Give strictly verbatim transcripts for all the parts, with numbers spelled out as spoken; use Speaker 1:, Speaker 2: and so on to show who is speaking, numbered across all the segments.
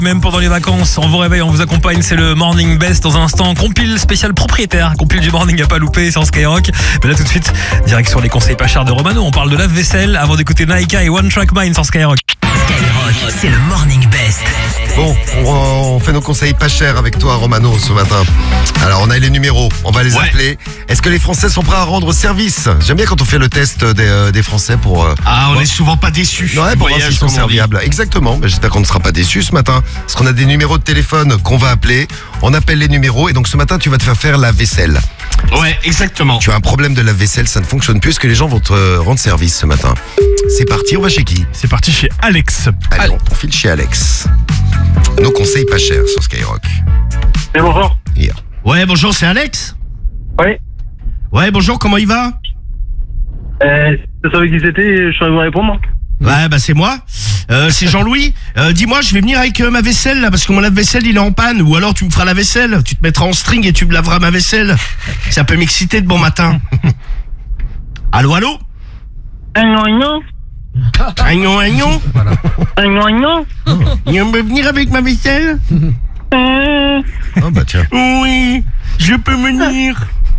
Speaker 1: Même pendant les vacances, on vous réveille, on vous accompagne, c'est le Morning Best. Dans un instant, compile spécial propriétaire, compile du Morning à pas louper sur Skyrock. Mais là tout de suite, direct sur les conseils pas chers de Romano, on parle de lave-vaisselle avant d'écouter Naika et One Track Mind sur Skyrock.
Speaker 2: Skyrock, c'est le Morning Best.
Speaker 3: Bon, on, on fait nos conseils pas chers avec toi, Romano, ce matin. Alors, on a les numéros, on va les
Speaker 4: Ouais.
Speaker 3: appeler. Est-ce que les Français sont prêts à rendre service? J'aime bien quand on fait le test des, euh, des Français pour... euh,
Speaker 4: Ah, on
Speaker 3: bon.
Speaker 4: est souvent pas déçus.
Speaker 3: Ouais, pour voir
Speaker 4: Voyage,
Speaker 3: s'ils sont
Speaker 4: comme on dit.
Speaker 3: serviables. Exactement. Mais j'espère qu'on ne sera pas déçus ce matin. Parce qu'on a des numéros de téléphone qu'on va appeler. On appelle les numéros. Et donc ce matin, tu vas te faire faire la vaisselle.
Speaker 4: Ouais, exactement.
Speaker 3: Tu as un problème de la vaisselle, ça ne fonctionne plus. Est-ce que les gens vont te euh, rendre service ce matin? C'est parti, on va chez qui?
Speaker 1: C'est parti chez Alex.
Speaker 3: Allez, on file chez Alex. Nos conseils pas chers sur Skyrock.
Speaker 5: Et bonjour.
Speaker 3: Hier.
Speaker 4: Ouais, bonjour, c'est Alex.
Speaker 5: Oui.
Speaker 4: Ouais, bonjour, comment il va?
Speaker 5: Euh, je savais qui c'était, je saurais vous répondre.
Speaker 4: Ouais, bah c'est moi. Euh, c'est Jean-Louis. Euh, dis-moi, je vais venir avec euh, ma vaisselle là, parce que mon lave-vaisselle il est en panne. Ou alors tu me feras la vaisselle. Tu te mettras en string et tu me laveras ma vaisselle. Ça peut m'exciter de bon matin. Allô, allô?
Speaker 5: Un oignon,
Speaker 4: Agnon, agnon.
Speaker 5: un oignon.
Speaker 4: On peut venir avec ma vaisselle?
Speaker 5: Euh,
Speaker 3: Oh bah tiens.
Speaker 4: Oui, je peux venir.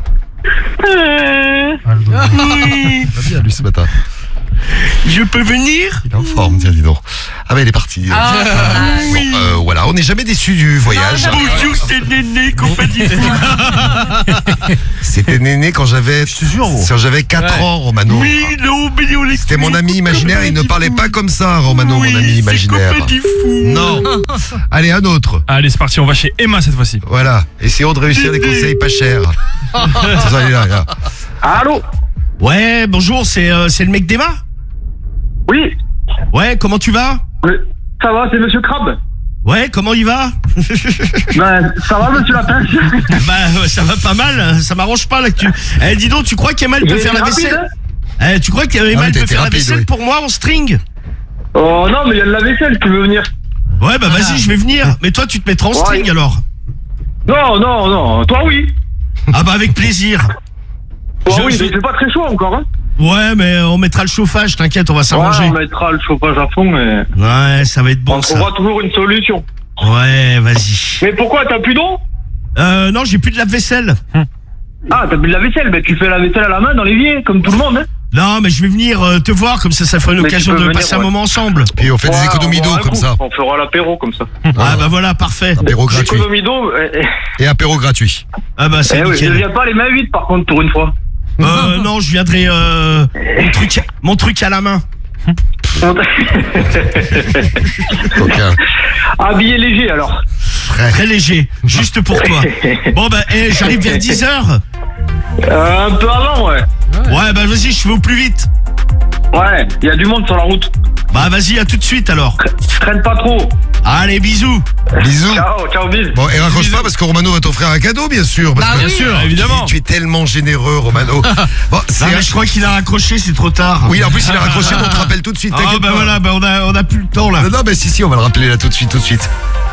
Speaker 5: euh,
Speaker 4: Oui,
Speaker 3: Va bien lui ce matin.
Speaker 4: je peux venir.
Speaker 3: Il est en forme, tiens, dis donc. Ah bah il est parti. Bon, euh, voilà, on n'est jamais déçu du voyage.
Speaker 4: Bonjour, c'est Néné, compagnie.
Speaker 3: C'était Néné quand j'avais...
Speaker 4: Je te jure, gros.
Speaker 3: Quand j'avais quatre ans, Romano.
Speaker 4: Oui, non, mais on
Speaker 3: C'était mon ami imaginaire, il ne parlait pas comme ça, Romano, mon ami imaginaire.
Speaker 4: C'est fou.
Speaker 3: Non. Allez, un autre.
Speaker 1: Allez, c'est parti, on va chez Emma cette fois-ci.
Speaker 3: Voilà, essayons de réussir des conseils pas chers. C'est ça, il est là, là.
Speaker 5: Allô?
Speaker 4: Ouais, bonjour, c'est euh, c'est le mec d'Emma?
Speaker 5: Oui.
Speaker 4: Ouais, comment tu vas?
Speaker 5: Euh, Ça va, c'est Monsieur Crabe.
Speaker 4: Ouais, comment il va?
Speaker 5: Ben, ça va, Monsieur Lapin?
Speaker 4: Bah, euh, ça va pas mal, ça m'arrange pas là que tu... Eh, dis donc, tu crois qu'Emma elle peut faire la
Speaker 5: rapide,
Speaker 4: vaisselle?
Speaker 5: hein?
Speaker 4: Eh, tu crois qu'Emma
Speaker 3: Ah oui,
Speaker 4: elle
Speaker 3: t'as
Speaker 4: peut
Speaker 3: été
Speaker 4: faire
Speaker 3: rapide,
Speaker 4: la vaisselle
Speaker 3: oui.
Speaker 4: pour moi en string?
Speaker 5: Oh non, mais il y a de la vaisselle, tu veux venir?
Speaker 4: Ouais, bah vas-y, je vais venir. Mais toi, tu te mettras en
Speaker 5: Ouais.
Speaker 4: string alors?
Speaker 5: Non, non, non, toi oui.
Speaker 4: Ah bah avec plaisir.
Speaker 5: Toi
Speaker 4: Je-
Speaker 5: oui,
Speaker 4: je-
Speaker 5: mais c'est pas très chaud encore, hein?
Speaker 4: Ouais, mais on mettra le chauffage, t'inquiète, on va
Speaker 5: Ouais,
Speaker 4: s'arranger.
Speaker 5: on mettra le chauffage à fond, mais
Speaker 4: Ouais, ça va être
Speaker 5: on
Speaker 4: bon ça.
Speaker 5: trouvera toujours une solution.
Speaker 4: Ouais, vas-y.
Speaker 5: Mais pourquoi, t'as plus d'eau?
Speaker 4: Euh, non, j'ai plus de lave-vaisselle.
Speaker 5: Ah, t'as plus de la vaisselle, ben tu fais la vaisselle à la main dans l'évier, comme tout le monde, hein?
Speaker 4: Non, mais je vais venir euh, te voir, comme ça, ça fera une
Speaker 5: Mais tu
Speaker 4: occasion
Speaker 5: peux
Speaker 4: de
Speaker 5: venir,
Speaker 4: passer un
Speaker 5: ouais.
Speaker 4: moment ensemble.
Speaker 3: Puis on fait des
Speaker 5: Ouais,
Speaker 3: économies
Speaker 5: on
Speaker 3: d'eau
Speaker 5: boira un
Speaker 3: comme
Speaker 5: coup.
Speaker 3: ça.
Speaker 5: On fera l'apéro comme ça.
Speaker 4: Ah bah voilà, parfait.
Speaker 3: Apéro gratuit.
Speaker 5: Économie d'eau, eh, eh,
Speaker 3: Et apéro gratuit.
Speaker 4: Ah bah c'est
Speaker 5: eh oui, je
Speaker 4: nickel.
Speaker 5: viens pas les mains vides par contre pour une fois.
Speaker 4: Euh, non, je viendrai euh, mon truc, mon truc à la main.
Speaker 3: Coquin.
Speaker 5: Habillé léger alors.
Speaker 4: Très léger, juste pour toi. Bon bah, eh, j'arrive vers dix heures.
Speaker 5: Euh, un peu avant, ouais.
Speaker 4: Ouais, bah vas-y, je vais au plus vite.
Speaker 5: Ouais, il y a du monde sur la route.
Speaker 4: Bah vas-y, à tout de suite alors.
Speaker 5: Traîne pas trop.
Speaker 4: Allez, bisous.
Speaker 3: Bisous.
Speaker 5: Ciao, ciao, bis.
Speaker 3: Bon, et raccroche pas parce que Romano va t'offrir un cadeau, bien sûr. Parce
Speaker 2: Bah
Speaker 3: que
Speaker 2: oui. Bien sûr,
Speaker 1: évidemment.
Speaker 3: Tu, tu es tellement généreux, Romano. Bon, c'est
Speaker 4: Non,
Speaker 3: un-
Speaker 4: mais je crois qu'il a raccroché, c'est trop tard.
Speaker 3: Oui, en plus, il a raccroché, donc on te rappelle tout de suite.
Speaker 4: Ah
Speaker 3: t'inquiète
Speaker 4: bah
Speaker 3: pas.
Speaker 4: voilà, bah on a, on a plus le temps là.
Speaker 3: Non, non, mais si, si, on va le rappeler là tout de suite, tout de suite.